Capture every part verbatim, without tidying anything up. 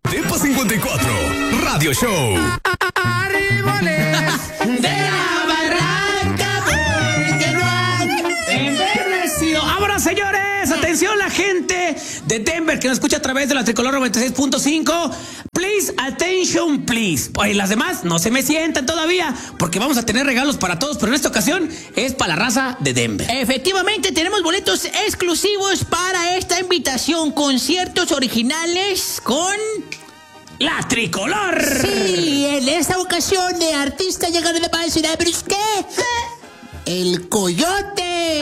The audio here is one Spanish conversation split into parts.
Depa cincuenta y cuatro, Radio Show. Arriboles de la barranca, porque no han envejecido. Ahora, señores, atención la gente de Denver que nos escucha a través de la Tricolor noventa y seis punto cinco. Please, attention, please. Pues las demás no se me sientan todavía porque vamos a tener regalos para todos, pero en esta ocasión es para la raza de Denver. Efectivamente, tenemos boletos exclusivos para esta invitación, conciertos originales con La Tricolor. Sí, en esta ocasión de artista llegando de la ciudad de Brusque, el Coyote.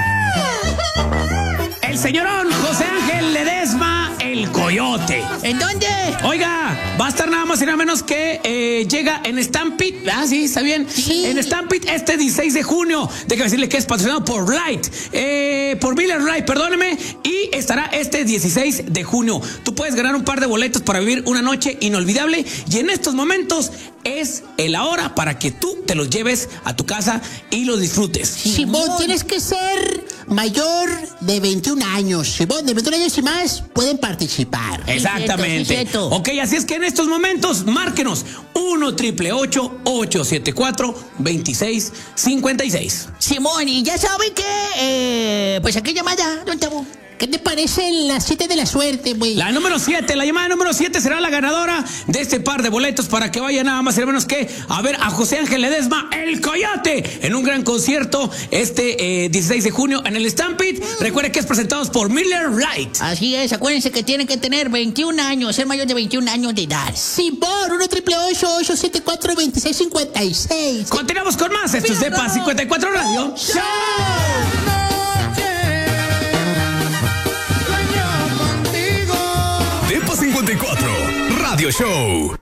El señorón José Ángel Ledesma, el Coyote. ¿En dónde? Oiga, va a estar nada más y nada menos que eh, llega en Stampede. Ah, sí, está bien. Sí. En Stampede este dieciséis de junio. Déjame decirle que es patrocinado por Light. Eh, por Miller Light, perdóneme. Y estará este dieciséis de junio. Tú puedes ganar un par de boletos para vivir una noche inolvidable. Y en estos momentos es la hora para que tú te los lleves a tu casa y los disfrutes. Simón, tienes que ser mayor de veintiún años. Simón, de veintiún años y más pueden participar. Exactamente. Sí, cierto, sí, cierto. Ok, así es que en estos momentos, márquenos uno triple ocho ocho siete cuatro dos seis cinco seis. Simón, y ya saben que, eh, pues aquí llamada, don Tabo. ¿Qué te parecen las siete de la suerte, güey? La número siete, la llamada número siete será la ganadora de este par de boletos para que vaya nada más y nada menos que a ver a José Ángel Ledesma, el Coyote, en un gran concierto este eh, dieciséis de junio en el Stampede. Mm. Recuerde que es presentados por Miller Light. Así es, acuérdense que tienen que tener veintiún años, ser mayor de veintiún años de edad. Sí, por uno triple ocho ocho siete cuatro dos seis cinco seis. Continuamos con más. Esto es Depa cincuenta y cuatro Radio Show. Depa cincuenta y cuatro, Radio Show.